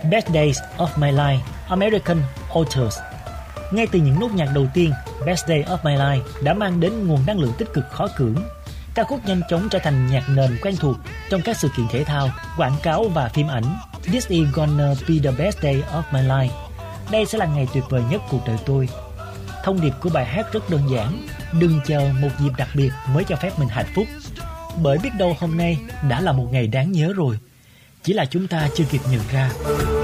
Best Days of My Life, American Authors. Ngay từ những nốt nhạc đầu tiên, Best Day of My Life đã mang đến nguồn năng lượng tích cực khó cưỡng. Ca khúc nhanh chóng trở thành nhạc nền quen thuộc trong các sự kiện thể thao, quảng cáo và phim ảnh. This is gonna be the best day of my life. Đây sẽ là ngày tuyệt vời nhất cuộc đời tôi. Thông điệp của bài hát rất đơn giản, đừng chờ một dịp đặc biệt mới cho phép mình hạnh phúc. Bởi biết đâu hôm nay đã là một ngày đáng nhớ rồi, chỉ là chúng ta chưa kịp nhận ra.